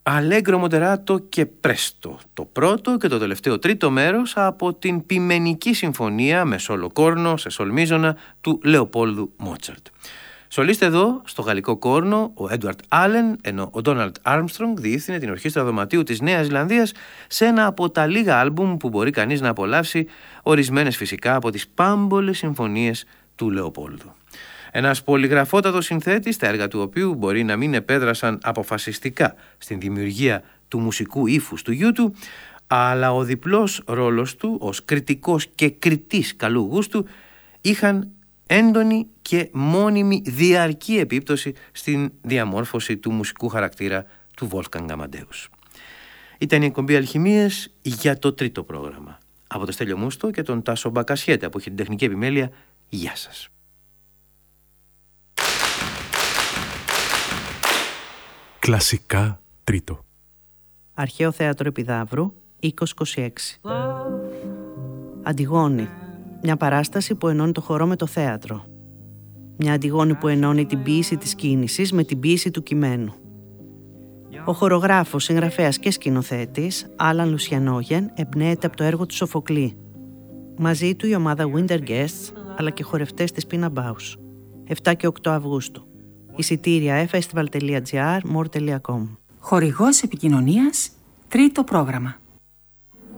Allegro moderato και presto, το πρώτο και το τελευταίο τρίτο μέρος από την ποιμενική συμφωνία με σόλο κόρνο σε σολ μίζωνα του Λεοπόλδου Μότσαρτ. Σολίστε εδώ, στο γαλλικό κόρνο, ο Έντουαρτ Άλεν, ενώ ο Ντόναλντ Άρμστρονγκ διεύθυνε την ορχήστρα δωματίου της Νέας Ζηλανδίας σε ένα από τα λίγα άλμπουμ που μπορεί κανείς να απολαύσει, ορισμένες φυσικά από τις πάμπολες συμφωνίες του Λεοπόλδου. Ένας πολυγραφότατος συνθέτης, τα έργα του οποίου μπορεί να μην επέδρασαν αποφασιστικά στην δημιουργία του μουσικού ύφους του γιού του, αλλά ο διπλός ρόλος του ως κριτικός και κριτής καλού γούστου είχαν έντονη και μόνιμη διαρκή επίπτωση στην διαμόρφωση του μουσικού χαρακτήρα του Wolfgang Amadeus. Ήταν η εκπομπή Αλχημίες για το τρίτο πρόγραμμα. Από το Στέλιο Μούστο και τον Τάσο Μπακασιέτα που έχει την τεχνική επιμέλεια. Γεια σας. Κλασικά τρίτο. Αρχαίο Θέατρο Επιδαύρου, 2026. Αντιγόνη. Μια παράσταση που ενώνει το χορό με το θέατρο. Μια Αντιγόνη που ενώνει την ποίηση της κίνησης με την ποίηση του κειμένου. Ο χορογράφος, συγγραφέας και σκηνοθέτης, Άλαν Λουσιανόγεν, εμπνέεται από το έργο του Σοφοκλή. Μαζί του η ομάδα Winter Guests, αλλά και χορευτές της Pina Bausch. 7 και 8 Αυγούστου. Εισιτήρια festival.gr, more.com. Χορηγός επικοινωνίας, τρίτο πρόγραμμα.